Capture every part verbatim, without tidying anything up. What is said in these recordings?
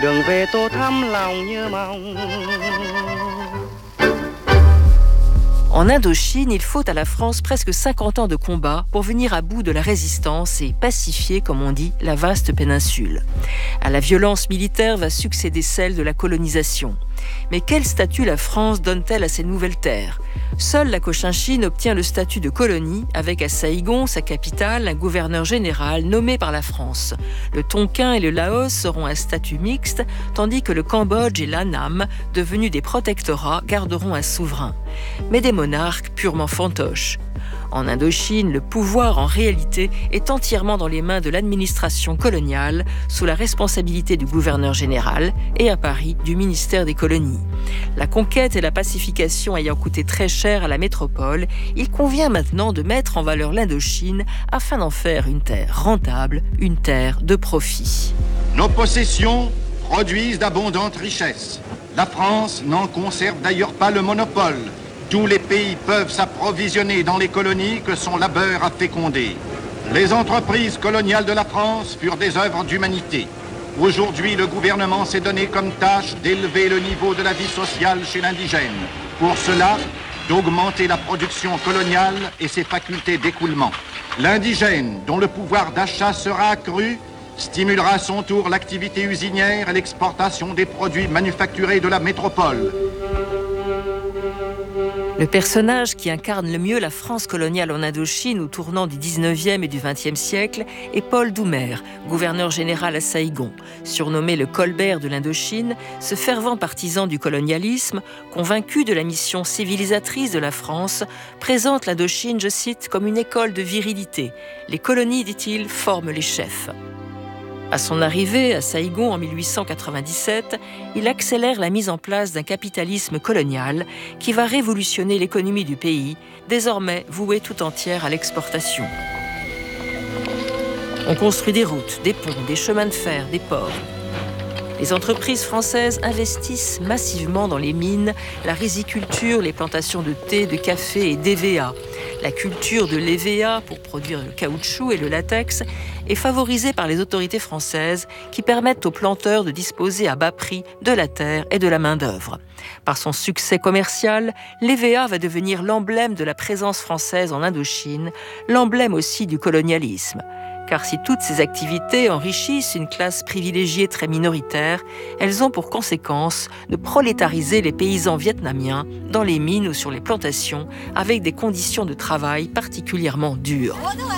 đừng về tô thắm lòng như mong. En Indochine, il faut à la France presque cinquante ans de combat pour venir à bout de la résistance et pacifier, comme on dit, la vaste péninsule. À la violence militaire va succéder celle de la colonisation. Mais quel statut la France donne-t-elle à ces nouvelles terres ? Seule la Cochinchine obtient le statut de colonie, avec à Saïgon, sa capitale, un gouverneur général nommé par la France. Le Tonkin et le Laos auront un statut mixte, tandis que le Cambodge et l'Annam, devenus des protectorats, garderont un souverain. Mais des monarques purement fantoches. En Indochine, le pouvoir en réalité est entièrement dans les mains de l'administration coloniale, sous la responsabilité du gouverneur général et à Paris du ministère des colonies. La conquête et la pacification ayant coûté très cher à la métropole, il convient maintenant de mettre en valeur l'Indochine afin d'en faire une terre rentable, une terre de profit. Nos possessions produisent d'abondantes richesses. La France n'en conserve d'ailleurs pas le monopole. Tous les pays peuvent s'approvisionner dans les colonies que son labeur a fécondées. Les entreprises coloniales de la France furent des œuvres d'humanité. Aujourd'hui, le gouvernement s'est donné comme tâche d'élever le niveau de la vie sociale chez l'indigène. Pour cela, d'augmenter la production coloniale et ses facultés d'écoulement. L'indigène, dont le pouvoir d'achat sera accru, stimulera à son tour l'activité usinière et l'exportation des produits manufacturés de la métropole. Le personnage qui incarne le mieux la France coloniale en Indochine au tournant du dix-neuvième et du vingtième siècle est Paul Doumer, gouverneur général à Saïgon. Surnommé le Colbert de l'Indochine, ce fervent partisan du colonialisme, convaincu de la mission civilisatrice de la France, présente l'Indochine, je cite, comme une école de virilité. Les colonies, dit-il, forment les chefs. À son arrivée à Saïgon en mille huit cent quatre-vingt-dix-sept, il accélère la mise en place d'un capitalisme colonial qui va révolutionner l'économie du pays, désormais vouée tout entière à l'exportation. On construit des routes, des ponts, des chemins de fer, des ports. Les entreprises françaises investissent massivement dans les mines, la riziculture, les plantations de thé, de café et d'E V A. La culture de l'E V A pour produire le caoutchouc et le latex est favorisée par les autorités françaises qui permettent aux planteurs de disposer à bas prix de la terre et de la main-d'œuvre. Par son succès commercial, l'E V A va devenir l'emblème de la présence française en Indochine, l'emblème aussi du colonialisme. Car si toutes ces activités enrichissent une classe privilégiée très minoritaire, elles ont pour conséquence de prolétariser les paysans vietnamiens dans les mines ou sur les plantations avec des conditions de travail particulièrement dures.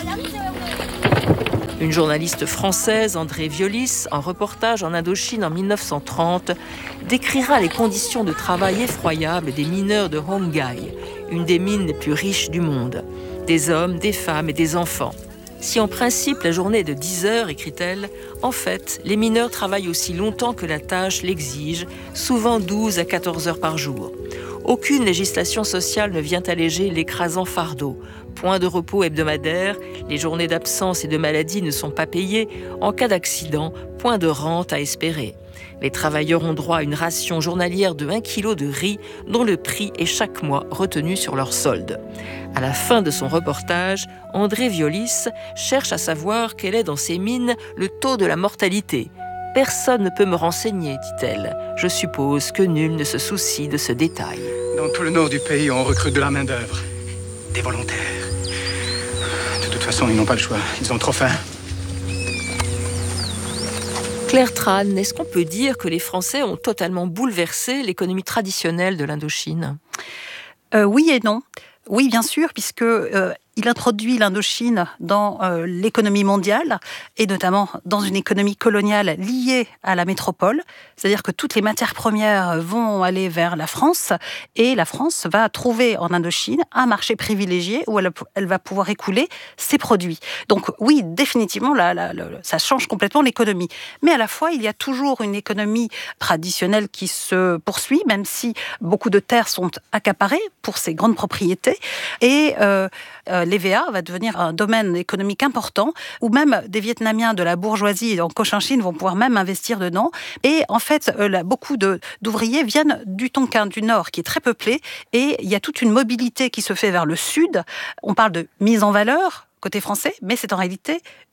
Une journaliste française, André Violis, en reportage en Indochine en mille neuf cent trente, décrira les conditions de travail effroyables des mineurs de Hon Gai, une des mines les plus riches du monde. Des hommes, des femmes et des enfants. Si en principe la journée est de dix heures, écrit-elle, en fait, les mineurs travaillent aussi longtemps que la tâche l'exige, souvent douze à quatorze heures par jour. Aucune législation sociale ne vient alléger l'écrasant fardeau. Point de repos hebdomadaire, les journées d'absence et de maladie ne sont pas payées. En cas d'accident, point de rente à espérer. Les travailleurs ont droit à une ration journalière de un kilo de riz dont le prix est chaque mois retenu sur leur solde. À la fin de son reportage, André Violis cherche à savoir quel est dans ces mines le taux de la mortalité. « Personne ne peut me renseigner, dit-elle. Je suppose que nul ne se soucie de ce détail. » Dans tout le nord du pays, on recrute de la main-d'œuvre. Des volontaires. De toute façon, ils n'ont pas le choix. Ils ont trop faim. Claire Tran, est-ce qu'on peut dire que les Français ont totalement bouleversé l'économie traditionnelle de l'Indochine ? euh, Oui et non. Oui, bien sûr, puisque euh, il introduit l'Indochine dans euh, l'économie mondiale et notamment dans une économie coloniale liée à la métropole. C'est-à-dire que toutes les matières premières vont aller vers la France et la France va trouver en Indochine un marché privilégié où elle, elle va pouvoir écouler ses produits. Donc oui, définitivement, là, là, là, ça change complètement l'économie. Mais à la fois, il y a toujours une économie traditionnelle qui se poursuit, même si beaucoup de terres sont accaparées pour ces grandes propriétés. Et euh, euh, l'E V A va devenir un domaine économique important où même des Vietnamiens de la bourgeoisie en Cochinchine vont pouvoir même investir dedans. Et en fait, euh, là, beaucoup de, d'ouvriers viennent du Tonkin, du Nord, qui est très peuplé. Et il y a toute une mobilité qui se fait vers le Sud. On parle de mise en valeur côté français, mais c'est en réalité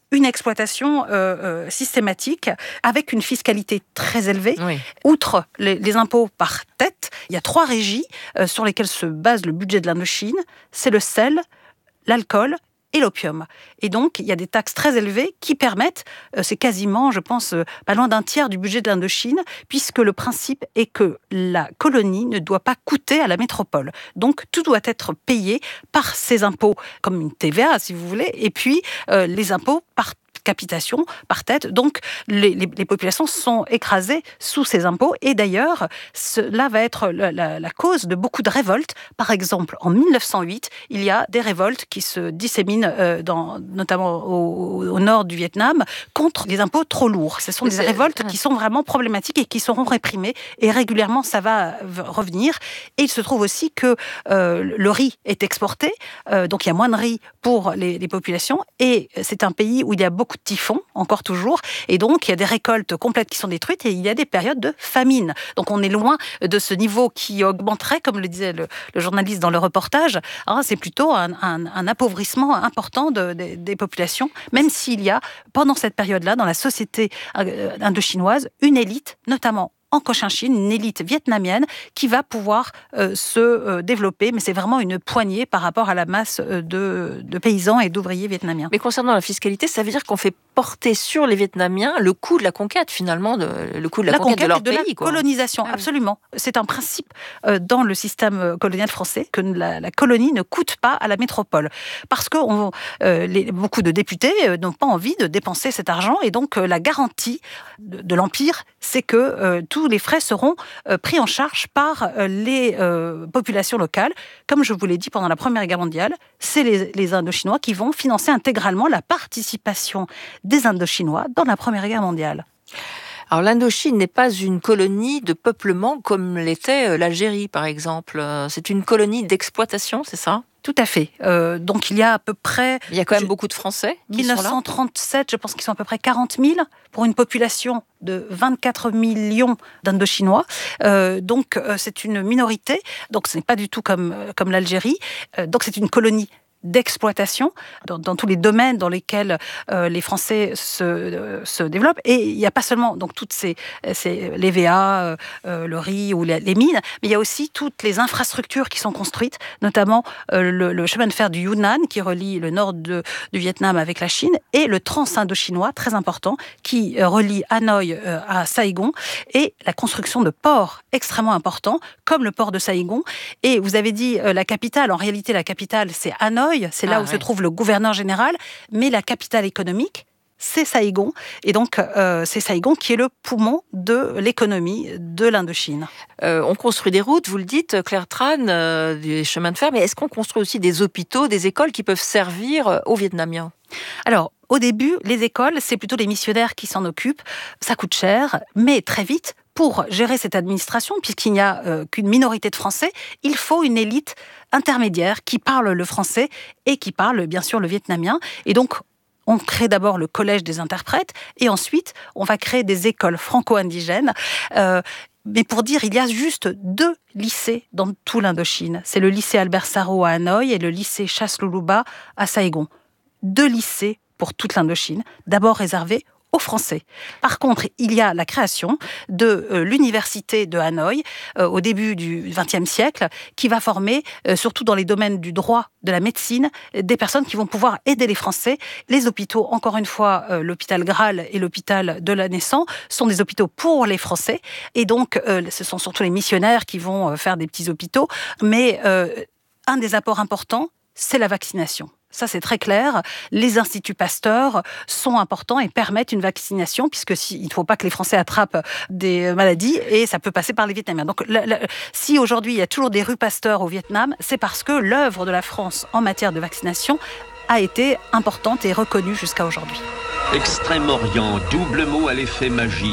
une exploitation euh, euh, systématique avec une fiscalité très élevée. Oui. Outre les, les impôts par tête, il y a trois régies euh, sur lesquelles se base le budget de l'Indochine. C'est le sel, l'alcool et l'opium. Et donc, il y a des taxes très élevées qui permettent, euh, c'est quasiment, je pense, euh, pas loin d'un tiers du budget de l'Indochine, puisque le principe est que la colonie ne doit pas coûter à la métropole. Donc, tout doit être payé par ces impôts, comme une T V A, si vous voulez, et puis euh, les impôts par capitation par tête. Donc, les, les, les populations sont écrasées sous ces impôts. Et d'ailleurs, cela va être la, la, la cause de beaucoup de révoltes. Par exemple, en mille neuf cent huit, il y a des révoltes qui se disséminent, euh, dans, notamment au, au nord du Vietnam, contre les impôts trop lourds. Ce sont des révoltes qui sont vraiment problématiques et qui seront réprimées. Et régulièrement, ça va revenir. Et il se trouve aussi que euh, le riz est exporté. Euh, donc, il y a moins de riz pour les, les populations. Et c'est un pays où il y a beaucoup de typhons, encore toujours, et donc il y a des récoltes complètes qui sont détruites et il y a des périodes de famine. Donc on est loin de ce niveau qui augmenterait, comme le disait le, le journaliste dans le reportage. Alors, c'est plutôt un, un, un appauvrissement important de, de, des populations, même s'il y a, pendant cette période-là, dans la société indochinoise, une élite, notamment en Cochinchine, une élite vietnamienne qui va pouvoir euh, se euh, développer, mais c'est vraiment une poignée par rapport à la masse euh, de, de paysans et d'ouvriers vietnamiens. Mais concernant la fiscalité, ça veut dire qu'on fait porter sur les Vietnamiens le coût de la conquête, finalement, de, le coût de la, la conquête, conquête de leur de pays. La quoi. colonisation, ah, absolument. Oui. C'est un principe euh, dans le système colonial français que la, la colonie ne coûte pas à la métropole. Parce que on, euh, les, beaucoup de députés euh, n'ont pas envie de dépenser cet argent et donc euh, la garantie de, de l'Empire, c'est que euh, tous les frais seront euh, pris en charge par euh, les euh, populations locales. Comme je vous l'ai dit pendant la Première Guerre mondiale, c'est les, les Indochinois qui vont financer intégralement la participation des Indochinois dans la Première Guerre mondiale. Alors l'Indochine n'est pas une colonie de peuplement comme l'était l'Algérie, par exemple. C'est une colonie d'exploitation, c'est ça ? Tout à fait. Euh, donc il y a à peu près... Il y a quand même je, beaucoup de Français qui mille neuf cent trente-sept, je pense qu'ils sont à peu près quarante mille pour une population de vingt-quatre millions d'Indochinois. Euh, donc euh, c'est une minorité. Donc ce n'est pas du tout comme, comme l'Algérie. Euh, donc c'est une colonie d'exploitation dans, dans tous les domaines dans lesquels euh, les Français se, euh, se développent. Et il n'y a pas seulement donc toutes ces, ces l'E V A, euh, le riz ou les, les mines, mais il y a aussi toutes les infrastructures qui sont construites, notamment euh, le, le chemin de fer du Yunnan qui relie le nord de, du Vietnam avec la Chine et le trans-indochinois, très important, qui euh, relie Hanoï euh, à Saigon, et la construction de ports extrêmement importants, comme le port de Saigon. Et vous avez dit euh, la capitale, en réalité la capitale c'est Hanoï, c'est là ah, où ouais. se trouve le gouverneur général, mais la capitale économique, c'est Saigon. Et donc, euh, c'est Saigon qui est le poumon de l'économie de l'Indochine. Euh, on construit des routes, vous le dites, Claire Tran, euh, des chemins de fer, mais est-ce qu'on construit aussi des hôpitaux, des écoles qui peuvent servir aux Vietnamiens ? Alors, au début, les écoles, c'est plutôt les missionnaires qui s'en occupent. Ça coûte cher, mais très vite, pour gérer cette administration, puisqu'il n'y a euh, qu'une minorité de Français, il faut une élite intermédiaire qui parle le français et qui parle bien sûr le vietnamien. Et donc, on crée d'abord le collège des interprètes et ensuite, on va créer des écoles franco-indigènes. Euh, mais pour dire, il y a juste deux lycées dans tout l'Indochine. C'est le lycée Albert Sarraut à Hanoï et le lycée Chasluluba à Saigon. Deux lycées pour toute l'Indochine, d'abord réservés aux Français. Par contre, il y a la création de euh, l'université de Hanoï euh, au début du vingtième siècle, qui va former, euh, surtout dans les domaines du droit, de la médecine, des personnes qui vont pouvoir aider les Français. Les hôpitaux, encore une fois, euh, l'hôpital Graal et l'hôpital de la Naissance, sont des hôpitaux pour les Français. Et donc, euh, ce sont surtout les missionnaires qui vont euh, faire des petits hôpitaux. Mais euh, un des apports importants, c'est la vaccination. Ça, c'est très clair. Les instituts Pasteur sont importants et permettent une vaccination, puisque si, il ne faut pas que les Français attrapent des maladies, et ça peut passer par les Vietnamiens. Donc, la, la, si aujourd'hui il y a toujours des rues Pasteur au Vietnam, c'est parce que l'œuvre de la France en matière de vaccination a été importante et reconnue jusqu'à aujourd'hui. Extrême-Orient, double mot à l'effet magique.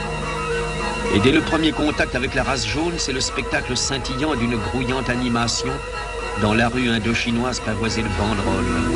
Et dès le premier contact avec la race jaune, c'est le spectacle scintillant d'une grouillante animation dans la rue indochinoise pavoisée de banderoles.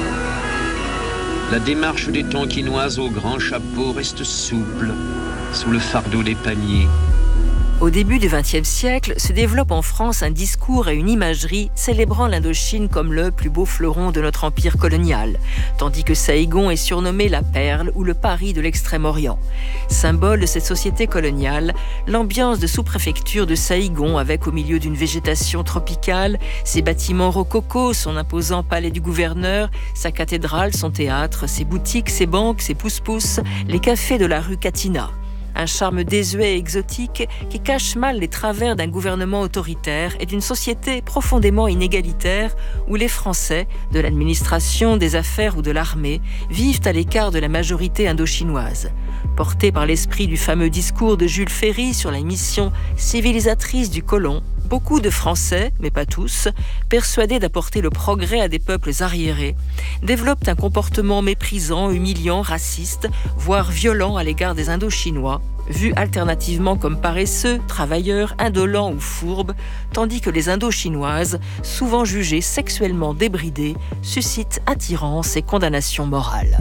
La démarche des Tonkinoises au grand chapeau reste souple sous le fardeau des paniers. Au début du vingtième siècle, se développe en France un discours et une imagerie célébrant l'Indochine comme le plus beau fleuron de notre empire colonial, tandis que Saïgon est surnommé la perle ou le Paris de l'Extrême-Orient. Symbole de cette société coloniale, l'ambiance de sous-préfecture de Saïgon, avec au milieu d'une végétation tropicale, ses bâtiments rococo, son imposant palais du gouverneur, sa cathédrale, son théâtre, ses boutiques, ses banques, ses pousse-pousse, les cafés de la rue Catina. Un charme désuet et exotique qui cache mal les travers d'un gouvernement autoritaire et d'une société profondément inégalitaire où les Français, de l'administration, des affaires ou de l'armée, vivent à l'écart de la majorité indo-chinoise. Porté par l'esprit du fameux discours de Jules Ferry sur la mission civilisatrice du colon, beaucoup de Français, mais pas tous, persuadés d'apporter le progrès à des peuples arriérés, développent un comportement méprisant, humiliant, raciste, voire violent à l'égard des Indo-Chinois, vus alternativement comme paresseux, travailleurs, indolents ou fourbes, tandis que les Indo-Chinoises, souvent jugées sexuellement débridées, suscitent attirance et condamnation morale.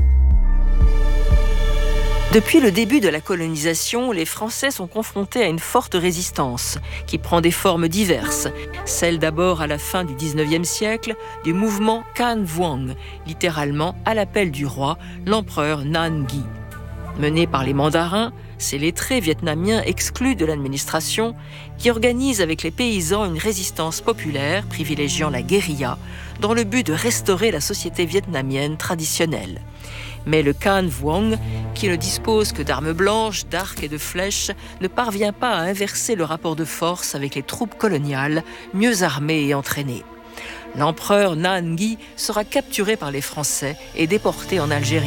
Depuis le début de la colonisation, les Français sont confrontés à une forte résistance qui prend des formes diverses. Celle d'abord à la fin du dix-neuvième siècle du mouvement Can Vuong, littéralement à l'appel du roi, l'empereur Nan Gui. Mené par les mandarins, ces lettrés vietnamiens exclus de l'administration, qui organisent avec les paysans une résistance populaire privilégiant la guérilla dans le but de restaurer la société vietnamienne traditionnelle. Mais le Can Vuong, qui ne dispose que d'armes blanches, d'arcs et de flèches, ne parvient pas à inverser le rapport de force avec les troupes coloniales, mieux armées et entraînées. L'empereur Nan Gui sera capturé par les Français et déporté en Algérie.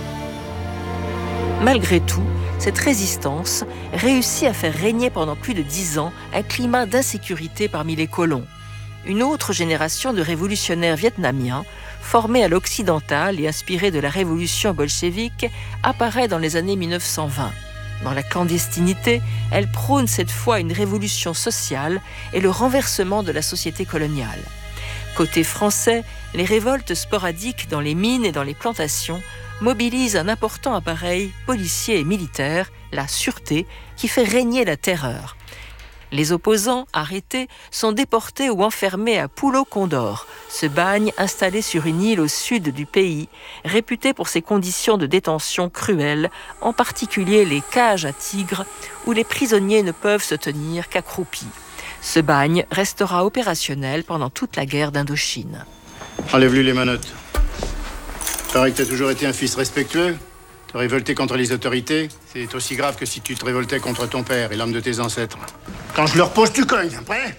Malgré tout, cette résistance réussit à faire régner pendant plus de dix ans un climat d'insécurité parmi les colons. Une autre génération de révolutionnaires vietnamiens, formée à l'occidental et inspirée de la révolution bolchevique, apparaît dans les années mille neuf cent vingt. Dans la clandestinité, elle prône cette fois une révolution sociale et le renversement de la société coloniale. Côté français, les révoltes sporadiques dans les mines et dans les plantations mobilisent un important appareil policier et militaire, la sûreté, qui fait régner la terreur. Les opposants, arrêtés, sont déportés ou enfermés à Pulo Condor, ce bagne installé sur une île au sud du pays, réputé pour ses conditions de détention cruelles, en particulier les cages à tigres, où les prisonniers ne peuvent se tenir qu'accroupis. Ce bagne restera opérationnel pendant toute la guerre d'Indochine. Enlève-lui les menottes. Paraît que t'as toujours été un fils respectueux. Te révolter contre les autorités, c'est aussi grave que si tu te révoltais contre ton père et l'âme de tes ancêtres. Quand je le repose, tu cognes, après.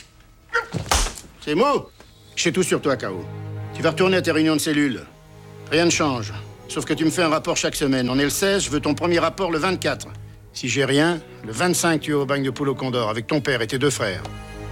C'est mot. Je sais tout sur toi, K O. Tu vas retourner à tes réunions de cellules. Rien ne change. Sauf que tu me fais un rapport chaque semaine. On est le seize, je veux ton premier rapport le vingt-quatre. Si j'ai rien, le vingt-cinq, tu es au bagne de Pulo Condor avec ton père et tes deux frères. D'accord ?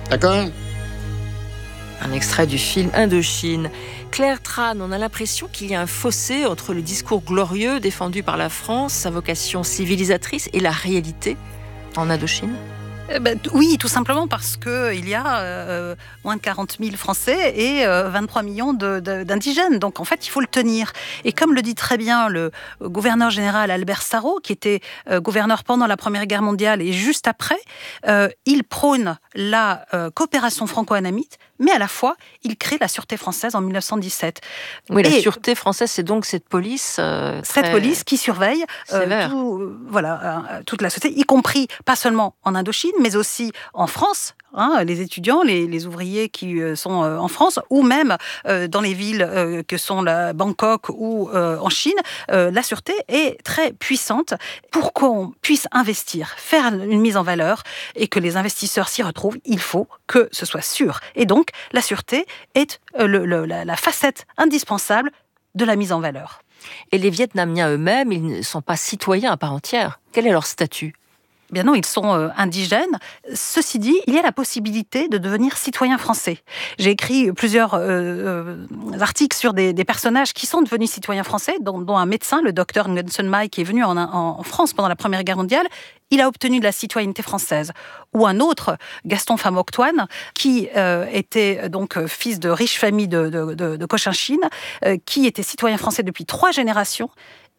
Un extrait du film Indochine. Claire Tran, on a l'impression qu'il y a un fossé entre le discours glorieux défendu par la France, sa vocation civilisatrice, et la réalité en Indochine. Eh ben, oui, tout simplement parce qu'il y a euh, moins de quarante mille Français et euh, vingt-trois millions de, de, d'indigènes. Donc, en fait, il faut le tenir. Et comme le dit très bien le gouverneur général Albert Sarraut, qui était euh, gouverneur pendant la Première Guerre mondiale et juste après, euh, il prône la euh, coopération franco-annamite, mais à la fois, il crée la Sûreté française en mille neuf cent dix-sept. Oui, la et Sûreté française, c'est donc cette police... Euh, cette police qui surveille euh, tout, euh, voilà, euh, toute la société, y compris, pas seulement en Indochine, mais aussi en France, hein, les étudiants, les, les ouvriers qui euh, sont euh, en France, ou même euh, dans les villes euh, que sont la Bangkok ou euh, en Chine, euh, la sûreté est très puissante pour qu'on puisse investir, faire une mise en valeur et que les investisseurs s'y retrouvent. Il faut que ce soit sûr. Et donc, la sûreté est euh, le, le, la, la facette indispensable de la mise en valeur. Et les Vietnamiens eux-mêmes, ils ne sont pas citoyens à part entière. Quel est leur statut ? Bien non, ils sont euh, indigènes. Ceci dit, il y a la possibilité de devenir citoyen français. J'ai écrit plusieurs euh, euh, articles sur des, des personnages qui sont devenus citoyens français, dont, dont un médecin, le docteur Nguyen Mai, qui est venu en, en, en France pendant la Première Guerre mondiale. Il a obtenu de la citoyenneté française. Ou un autre, Gaston Famoctoine, qui euh, était donc euh, fils de riches familles de, de, de, de Cochinchine, euh, qui était citoyen français depuis trois générations,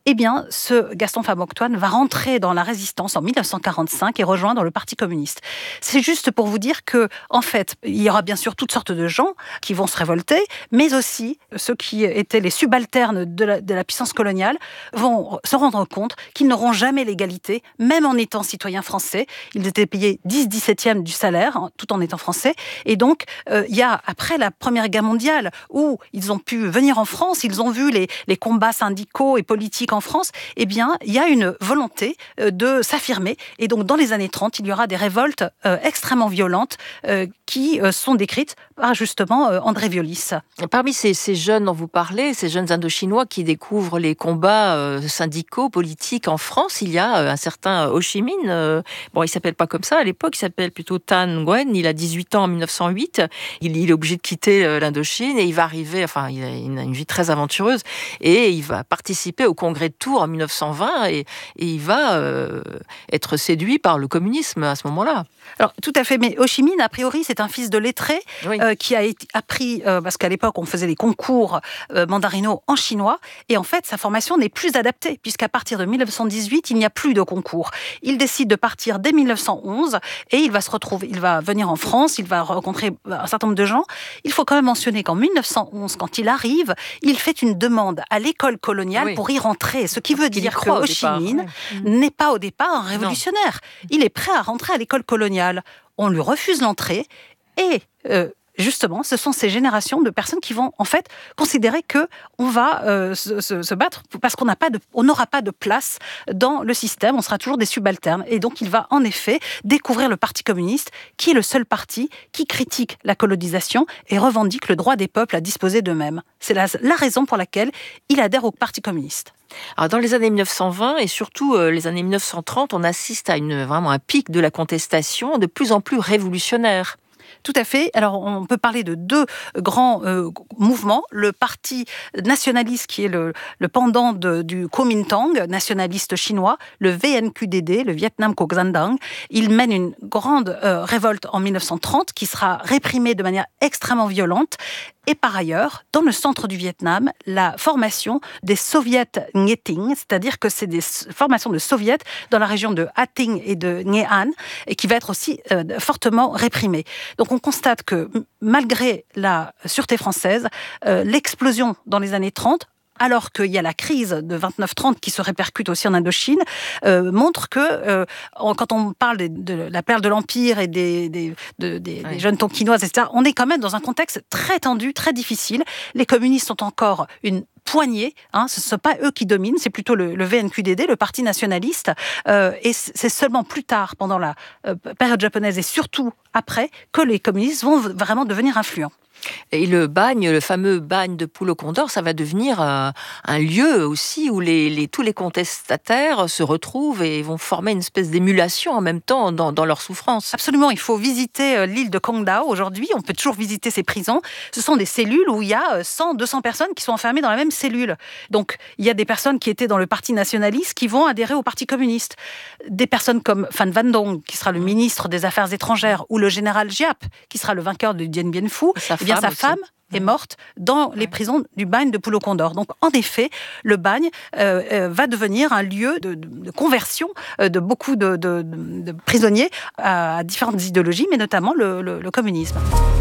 Eh bien, ce Gaston Fab-Antoine va rentrer dans la résistance en mille neuf cent quarante-cinq et rejoindre le Parti communiste. C'est juste pour vous dire que, en fait, il y aura bien sûr toutes sortes de gens qui vont se révolter, mais aussi ceux qui étaient les subalternes de la, de la puissance coloniale vont se rendre compte qu'ils n'auront jamais l'égalité, même en étant citoyens français. Ils étaient payés dix dix-septièmes du salaire, hein, tout en étant français. Et donc, euh, il y a, après la Première Guerre mondiale, où ils ont pu venir en France, ils ont vu les, les combats syndicaux et politiques en France, eh bien, il y a une volonté euh, de s'affirmer. Et donc, dans les années trente, il y aura des révoltes euh, extrêmement violentes euh, qui euh, sont décrites par, justement, euh, André Violis. Parmi ces, ces jeunes dont vous parlez, ces jeunes Indochinois qui découvrent les combats euh, syndicaux, politiques en France, il y a euh, un certain Ho Chi Minh. Euh, bon, il ne s'appelle pas comme ça à l'époque, il s'appelle plutôt Tan Nguyen. Il a dix-huit ans en mille neuf cent huit. Il, il est obligé de quitter euh, l'Indochine et il va arriver, enfin, il a une, une vie très aventureuse et il va participer au congrès de Tours en mille neuf cent vingt et, et il va euh, être séduit par le communisme à ce moment-là. Alors, tout à fait, mais Ho Chi Minh, a priori, c'est un fils de lettré oui. euh, qui a été, appris, euh, parce qu'à l'époque, on faisait les concours euh, mandarinaux en chinois, et en fait, sa formation n'est plus adaptée, puisqu'à partir de mille neuf cent dix-huit, il n'y a plus de concours. Il décide de partir dès mille neuf cent onze, et il va se retrouver, il va venir en France, il va rencontrer un certain nombre de gens. Il faut quand même mentionner qu'en mille neuf cent onze, quand il arrive, il fait une demande à l'école coloniale oui. pour y rentrer, ce qui veut dire que Ho Chi Minh oui. n'est pas au départ un révolutionnaire. Non. Il est prêt à rentrer à l'école coloniale. On lui refuse l'entrée et euh, justement, ce sont ces générations de personnes qui vont en fait considérer que on va euh, se, se, se battre parce qu'on n'a pas de, on n'aura pas de place dans le système, on sera toujours des subalternes. Et donc, il va en effet découvrir le Parti communiste, qui est le seul parti qui critique la colonisation et revendique le droit des peuples à disposer d'eux-mêmes. C'est la, la raison pour laquelle il adhère au Parti communiste. Alors, dans les années mille neuf cent vingt et surtout euh, les années mille neuf cent trente, on assiste à une, vraiment un pic de la contestation de plus en plus révolutionnaire. Tout à fait. Alors, on peut parler de deux grands euh, mouvements. Le parti nationaliste, qui est le, le pendant de, du Kuomintang, nationaliste chinois, le V N Q D D, le Vietnam Co Gian Dang. Il mène une grande euh, révolte en mille neuf cent trente qui sera réprimée de manière extrêmement violente. Et par ailleurs, dans le centre du Vietnam, la formation des soviets Nghệ Tĩnh, c'est-à-dire que c'est des formations de soviets dans la région de Ha Tinh et de Nghệ An, et qui va être aussi euh, fortement réprimée. Donc on constate que malgré la sûreté française, euh, l'explosion dans les années trente, alors qu'il y a la crise de vingt-neuf trente qui se répercute aussi en Indochine, euh, montre que euh, quand on parle de, de la perle de l'Empire et des, des, de, des, oui. des jeunes Tonkinoises, et cetera, on est quand même dans un contexte très tendu, très difficile. Les communistes sont encore une poignée, hein, ce ne sont pas eux qui dominent, c'est plutôt le, le V N Q D D, le parti nationaliste, euh, et c'est seulement plus tard, pendant la euh, période japonaise et surtout après, que les communistes vont vraiment devenir influents. Et le bagne, le fameux bagne de Pulo Condor, ça va devenir euh, un lieu aussi où les, les, tous les contestataires se retrouvent et vont former une espèce d'émulation en même temps dans, dans leur souffrance. Absolument, il faut visiter euh, l'île de Kong Dao aujourd'hui, on peut toujours visiter ces prisons. Ce sont des cellules où il y a cent, deux cents personnes qui sont enfermées dans la même cellule. Donc, il y a des personnes qui étaient dans le parti nationaliste qui vont adhérer au parti communiste. Des personnes comme Phan Van Dong, qui sera le ministre des Affaires étrangères, ou le général Giap, qui sera le vainqueur de Dien Bien Phu, eh bien, sa aussi. femme est morte dans les prisons du bagne de Pulo Condor. Donc, en effet, le bagne euh, euh, va devenir un lieu de, de, de conversion euh, de beaucoup de, de, de prisonniers à, à différentes idéologies, mais notamment le, le, le communisme.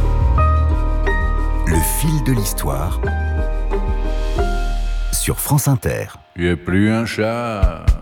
Le fil de l'histoire sur France Inter. Il n'y a plus un chat